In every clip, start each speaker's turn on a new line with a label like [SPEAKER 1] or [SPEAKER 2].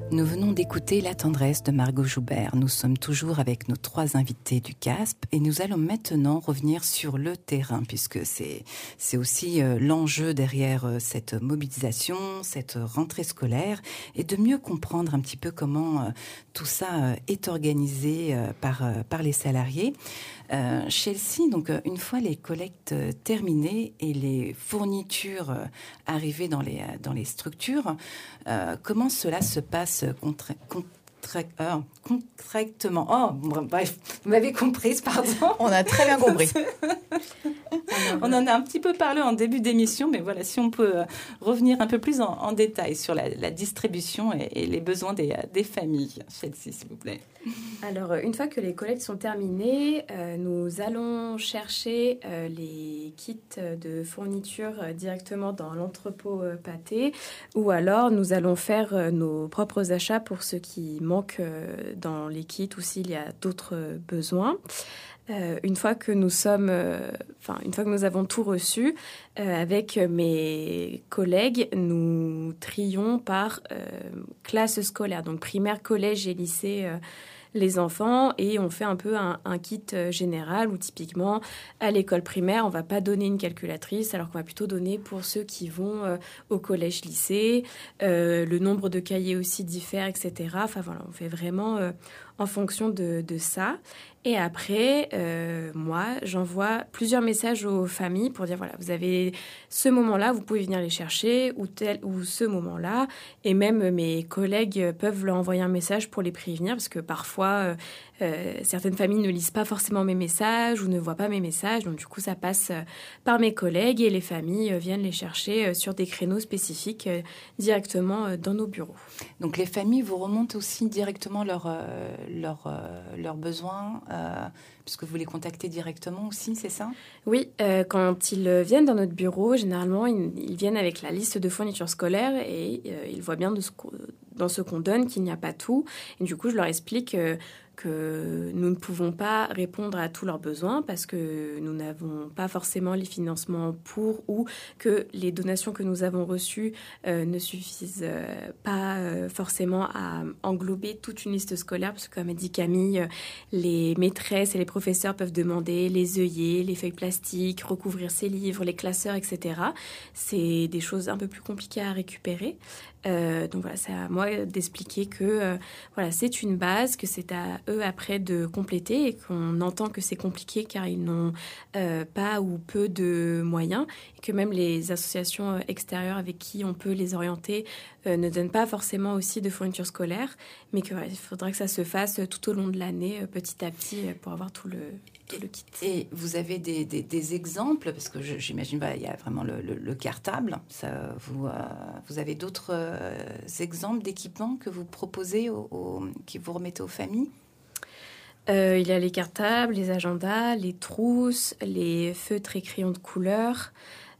[SPEAKER 1] Nous venons d'écouter La tendresse de Margot Joubert. Nous sommes toujours avec nos 3 invités du CASP et nous allons maintenant revenir sur le terrain puisque c'est aussi l'enjeu derrière cette mobilisation, cette rentrée scolaire et de mieux comprendre un petit peu comment tout ça est organisé par les salariés. Chelsea, donc une fois les collectes terminées et les fournitures arrivées dans les structures, comment cela se passe concrètement? Oh, bref, vous m'avez comprise, pardon.
[SPEAKER 2] On a très bien compris.
[SPEAKER 1] On en a un petit peu parlé en début d'émission, mais voilà, si on peut revenir un peu plus en détail sur la distribution et les besoins des familles. Chelsea, s'il vous plaît.
[SPEAKER 3] Alors, une fois que les collectes sont terminées, nous allons chercher les kits de fourniture directement dans l'entrepôt pâté ou alors nous allons faire nos propres achats pour ceux qui manquent dans les kits ou s'il y a d'autres besoins. Une fois que nous avons tout reçu, avec mes collègues, nous trions par classe scolaire, donc primaire, collège et lycée. Les enfants et on fait un peu un kit général où typiquement à l'école primaire on va pas donner une calculatrice alors qu'on va plutôt donner pour ceux qui vont au collège-lycée, le nombre de cahiers aussi diffère, etc. Enfin voilà, on fait vraiment en fonction de ça. Et après, moi, j'envoie plusieurs messages aux familles pour dire, voilà, vous avez ce moment-là, vous pouvez venir les chercher, ou tel ou ce moment-là. Et même mes collègues peuvent leur envoyer un message pour les prévenir, parce que parfois, certaines familles ne lisent pas forcément mes messages ou ne voient pas mes messages. Donc, du coup, ça passe par mes collègues et les familles viennent les chercher sur des créneaux spécifiques directement dans nos bureaux.
[SPEAKER 1] Donc, les familles vous remontent aussi directement leurs besoins puisque vous les contactez directement aussi, c'est ça?
[SPEAKER 3] Oui, quand ils viennent dans notre bureau, généralement, ils viennent avec la liste de fournitures scolaires et ils voient bien dans ce qu'on donne qu'il n'y a pas tout. Et du coup, je leur explique que nous ne pouvons pas répondre à tous leurs besoins parce que nous n'avons pas forcément les financements pour ou que les donations que nous avons reçues ne suffisent pas forcément à englober toute une liste scolaire parce que comme a dit Camille, les maîtresses et les professeurs peuvent demander les œillets, les feuilles plastiques, recouvrir ces livres, les classeurs, etc. C'est des choses un peu plus compliquées à récupérer. Donc voilà, c'est à moi d'expliquer que voilà, c'est une base, que c'est à eux après de compléter et qu'on entend que c'est compliqué car ils n'ont pas ou peu de moyens et que même les associations extérieures avec qui on peut les orienter ne donnent pas forcément aussi de fournitures scolaires, mais que voilà, il faudra que ça se fasse tout au long de l'année, petit à petit, pour avoir tout le kit.
[SPEAKER 1] Et vous avez des exemples, parce que j'imagine il y a vraiment le cartable. Ça, vous avez d'autres exemples d'équipements que vous proposez, que vous remettez aux familles?
[SPEAKER 3] Il y a les cartables, les agendas, les trousses, les feutres et crayons de couleur.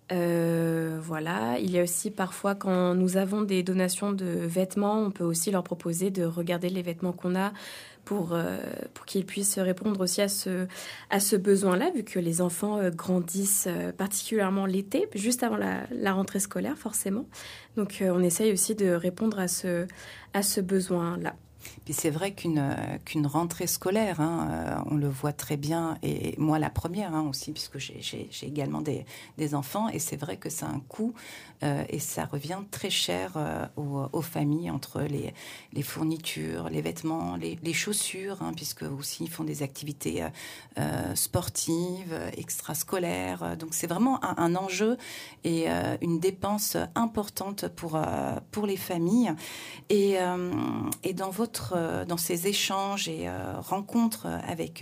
[SPEAKER 3] Voilà. Il y a aussi parfois quand nous avons des donations de vêtements, on peut aussi leur proposer de regarder les vêtements qu'on a pour qu'ils puissent répondre aussi à ce besoin-là, vu que les enfants grandissent particulièrement l'été, juste avant la rentrée scolaire forcément. Donc on essaye aussi de répondre à ce besoin-là.
[SPEAKER 1] Puis c'est vrai qu'une rentrée scolaire, on le voit très bien, et moi la première aussi, puisque j'ai également des enfants, et c'est vrai que c'est un coût, et ça revient très cher aux familles, entre les fournitures, les vêtements, les chaussures, puisque aussi ils font des activités sportives, extrascolaires, donc c'est vraiment un enjeu et une dépense importante pour les familles. Et dans ces échanges et rencontres avec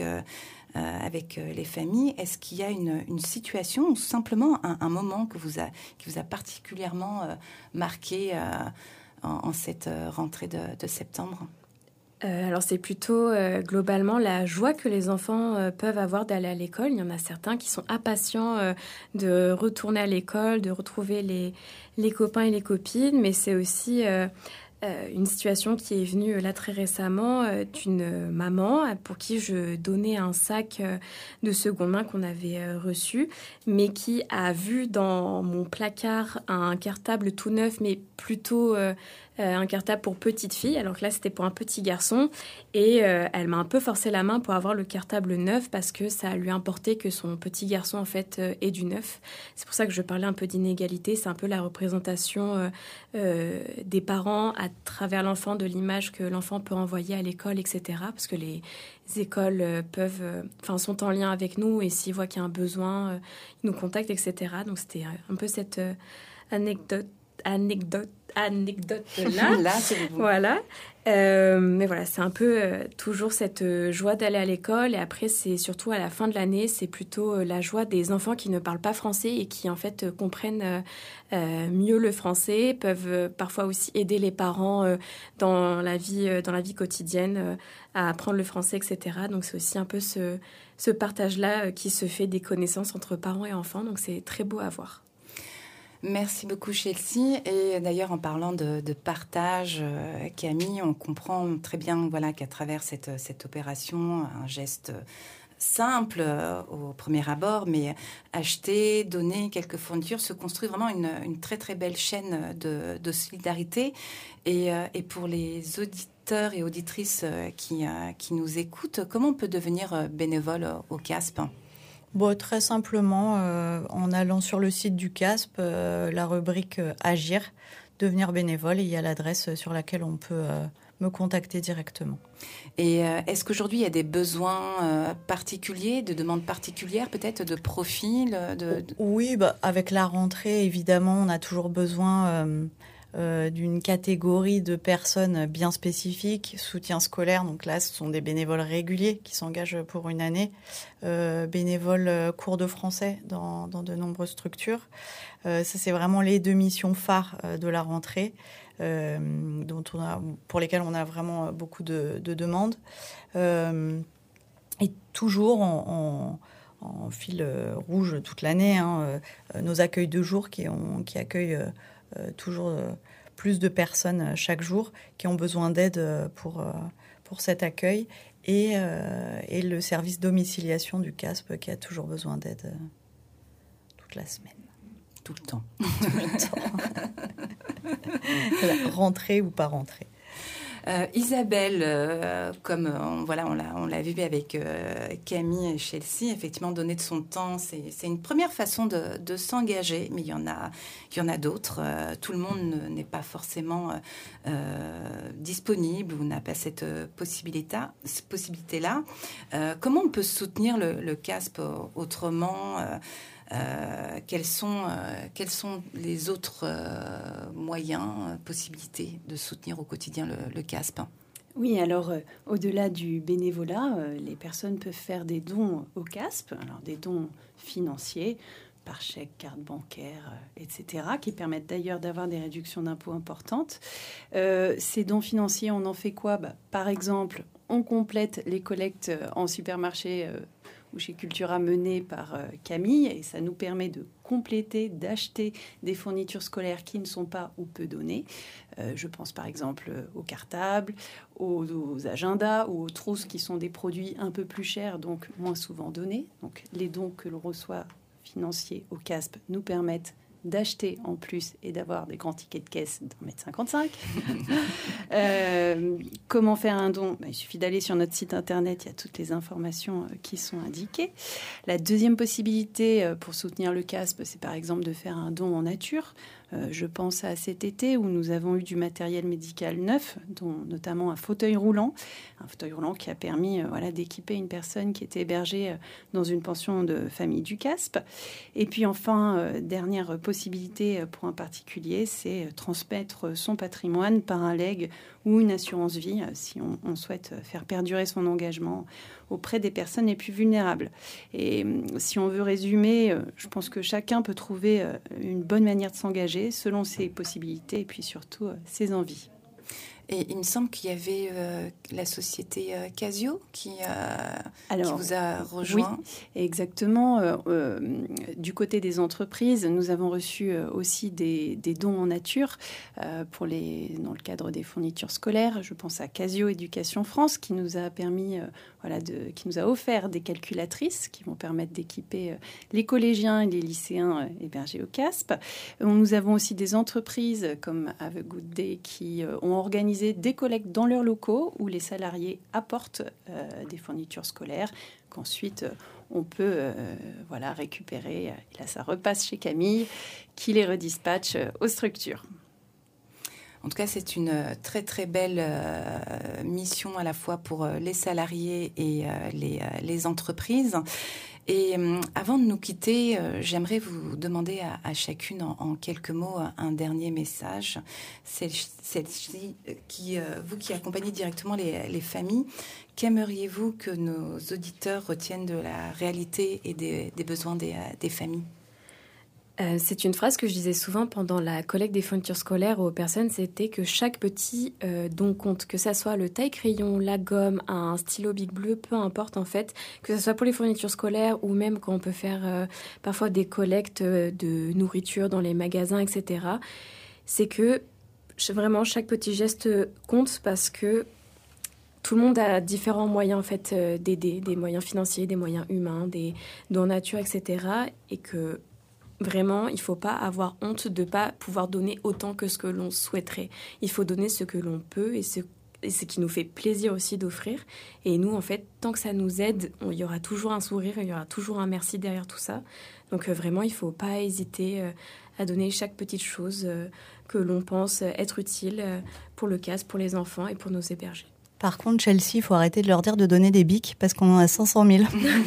[SPEAKER 1] les familles, est-ce qu'il y a une situation ou simplement un moment qui vous a particulièrement marqué en cette rentrée de septembre?
[SPEAKER 3] Alors c'est plutôt globalement la joie que les enfants peuvent avoir d'aller à l'école. Il y en a certains qui sont impatients de retourner à l'école, de retrouver les copains et les copines, mais c'est aussi une situation qui est venue là très récemment d'une maman pour qui je donnais un sac de seconde main qu'on avait reçu, mais qui a vu dans mon placard un cartable tout neuf, mais plutôt un cartable pour petite fille, alors que là c'était pour un petit garçon, et elle m'a un peu forcé la main pour avoir le cartable neuf parce que ça lui importait que son petit garçon en fait ait du neuf. C'est pour ça que je parlais un peu d'inégalité, c'est un peu la représentation des parents à travers l'enfant, de l'image que l'enfant peut envoyer à l'école, etc. Parce que les écoles sont en lien avec nous et s'ils voient qu'il y a un besoin, ils nous contactent, etc. Donc c'était un peu cette anecdote là.
[SPEAKER 1] Là, c'est beau.
[SPEAKER 3] Voilà. Mais voilà, c'est un peu toujours cette joie d'aller à l'école. Et après, c'est surtout à la fin de l'année, c'est plutôt la joie des enfants qui ne parlent pas français et qui, en fait, comprennent mieux le français, peuvent parfois aussi aider les parents dans la vie quotidienne à apprendre le français, etc. Donc, c'est aussi un peu ce partage-là qui se fait des connaissances entre parents et enfants. Donc, c'est très beau à voir.
[SPEAKER 1] Merci beaucoup Chelsea. Et d'ailleurs, en parlant de partage, Camille, on comprend très bien qu'à travers cette opération, un geste simple au premier abord, mais acheter, donner quelques fournitures, se construit vraiment une très très belle chaîne de solidarité. Et pour les auditeurs et auditrices qui nous écoutent, comment on peut devenir bénévole au CASP ?
[SPEAKER 2] Bon, très simplement, en allant sur le site du CASP, la rubrique Agir, devenir bénévole, et il y a l'adresse sur laquelle on peut me contacter directement.
[SPEAKER 1] Et est-ce qu'aujourd'hui, il y a des besoins particuliers, de demandes particulières, peut-être de profils
[SPEAKER 2] Oui, avec la rentrée, évidemment, on a toujours besoin d'une catégorie de personnes bien spécifiques, soutien scolaire, donc là ce sont des bénévoles réguliers qui s'engagent pour une année, bénévoles cours de français dans de nombreuses structures. Ça c'est vraiment les 2 missions phares de la rentrée, pour lesquelles on a vraiment beaucoup de demandes. Et toujours en fil rouge toute l'année, nos accueils de jour qui accueillent toujours plus de personnes chaque jour qui ont besoin d'aide pour cet accueil, et le service domiciliation du CASP qui a toujours besoin d'aide toute la semaine.
[SPEAKER 1] Tout le temps.
[SPEAKER 2] Tout le temps. Rentrée ou pas rentrée.
[SPEAKER 1] Isabelle, comme on l'a vu avec Camille et Chelsea, effectivement, donner de son temps, c'est une première façon de s'engager, mais il y en a d'autres. Tout le monde n'est pas forcément disponible ou n'a pas cette possibilité-là. Comment on peut soutenir le CASP autrement quels sont les autres moyens, possibilités de soutenir au quotidien le CASP ?
[SPEAKER 4] Oui, alors au-delà du bénévolat, les personnes peuvent faire des dons au CASP, alors des dons financiers par chèque, carte bancaire, etc., qui permettent d'ailleurs d'avoir des réductions d'impôts importantes. Ces dons financiers, on en fait quoi ? Par exemple, on complète les collectes en supermarché ou chez Cultura menées par Camille, et ça nous permet de compléter, d'acheter des fournitures scolaires qui ne sont pas ou peu données. Je pense par exemple aux cartables, aux agendas ou aux trousses qui sont des produits un peu plus chers, donc moins souvent donnés. Donc les dons que l'on reçoit financiers au CASP nous permettent d'acheter en plus et d'avoir des grands tickets de caisse d'en mettre 55. Comment faire un don ? Il suffit d'aller sur notre site internet, il y a toutes les informations qui sont indiquées. La deuxième possibilité pour soutenir le CASP, c'est par exemple de faire un don en nature. Je pense à cet été où nous avons eu du matériel médical neuf, dont notamment un fauteuil roulant qui a permis d'équiper une personne qui était hébergée dans une pension de famille du CASP. Et puis enfin, dernière possibilité pour un particulier, c'est transmettre son patrimoine par un legs ou une assurance vie si on souhaite faire perdurer son engagement auprès des personnes les plus vulnérables. Et si on veut résumer, je pense que chacun peut trouver une bonne manière de s'engager selon ses possibilités et puis surtout ses envies.
[SPEAKER 1] Et il me semble qu'il y avait la société Casio qui vous a rejoint.
[SPEAKER 4] Oui, exactement. Du côté des entreprises, nous avons reçu aussi des dons en nature dans le cadre des fournitures scolaires. Je pense à Casio Éducation France qui nous a permis, qui nous a offert des calculatrices qui vont permettre d'équiper les collégiens et les lycéens hébergés au CASP. Nous avons aussi des entreprises comme Have a Good Day qui ont organisé des collectes dans leurs locaux où les salariés apportent des fournitures scolaires qu'ensuite on peut récupérer. Et là, ça repasse chez Camille qui les redispatche aux structures.
[SPEAKER 1] En tout cas, c'est une très, très belle mission à la fois pour les salariés et les entreprises. Et avant de nous quitter, j'aimerais vous demander à chacune en quelques mots un dernier message. Celle-ci, vous qui accompagnez directement les familles, qu'aimeriez-vous que nos auditeurs retiennent de la réalité et des besoins des familles ?
[SPEAKER 3] C'est une phrase que je disais souvent pendant la collecte des fournitures scolaires aux personnes, c'était que chaque petit don compte, que ça soit le taille-crayon, la gomme, un stylo Bic bleu, peu importe en fait, que ce soit pour les fournitures scolaires ou même quand on peut faire parfois des collectes de nourriture dans les magasins, etc. C'est que vraiment chaque petit geste compte parce que tout le monde a différents moyens en fait d'aider, des moyens financiers, des moyens humains, des dons nature, etc. Et que vraiment, il ne faut pas avoir honte de ne pas pouvoir donner autant que ce que l'on souhaiterait. Il faut donner ce que l'on peut et ce qui nous fait plaisir aussi d'offrir. Et nous, en fait, tant que ça nous aide, il y aura toujours un sourire, il y aura toujours un merci derrière tout ça. Donc vraiment, il ne faut pas hésiter à donner chaque petite chose que l'on pense être utile pour le CASP, pour les enfants et pour nos hébergés.
[SPEAKER 2] Par contre, Chelsea, il faut arrêter de leur dire de donner des bics parce qu'on en a 500 000.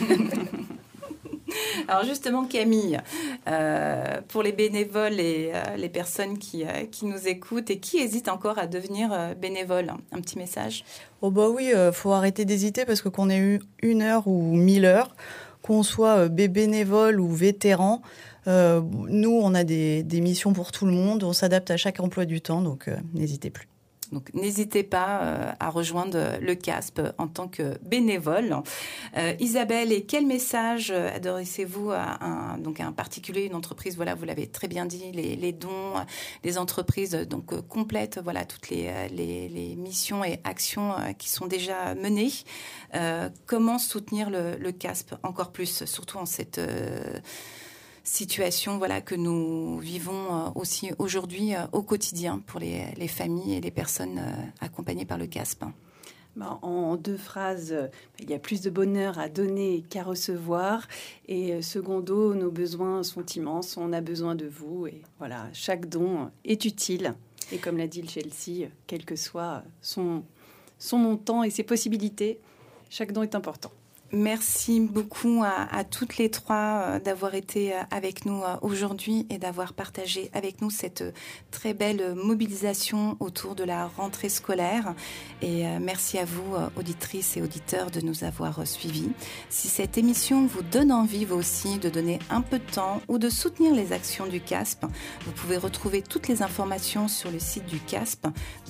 [SPEAKER 1] Alors justement, Camille, pour les bénévoles et les personnes qui nous écoutent et qui hésitent encore à devenir bénévoles, un petit message ?
[SPEAKER 2] Oh bah oui, faut arrêter d'hésiter parce que qu'on ait eu 1 heure ou 1000 heures, qu'on soit bénévole ou vétéran, nous, on a des missions pour tout le monde, on s'adapte à chaque emploi du temps, donc n'hésitez plus.
[SPEAKER 1] Donc, n'hésitez pas à rejoindre le CASP en tant que bénévole. Isabelle, et quel message adressez-vous à un particulier, une entreprise ? Voilà, vous l'avez très bien dit, les dons, les entreprises donc complètent voilà toutes les missions et actions qui sont déjà menées. Comment soutenir le CASP encore plus, surtout en cette situation que nous vivons aussi aujourd'hui au quotidien pour les familles et les personnes accompagnées par le CASP.
[SPEAKER 4] En 2 phrases, il y a plus de bonheur à donner qu'à recevoir. Et secondo, nos besoins sont immenses, on a besoin de vous. Et voilà, chaque don est utile. Et comme l'a dit le Chelsea, quel que soit son montant et ses possibilités, chaque don est important.
[SPEAKER 1] Merci beaucoup à toutes les 3 d'avoir été avec nous aujourd'hui et d'avoir partagé avec nous cette très belle mobilisation autour de la rentrée scolaire. Et merci à vous, auditrices et auditeurs, de nous avoir suivis. Si cette émission vous donne envie, vous aussi, de donner un peu de temps ou de soutenir les actions du CASP, vous pouvez retrouver toutes les informations sur le site du CASP,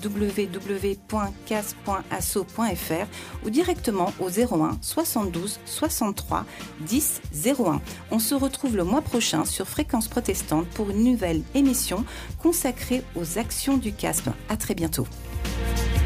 [SPEAKER 1] www.casp.asso.fr, ou directement au 01 72 63 10 01. On se retrouve le mois prochain sur Fréquence Protestante pour une nouvelle émission consacrée aux actions du CASP. À très bientôt.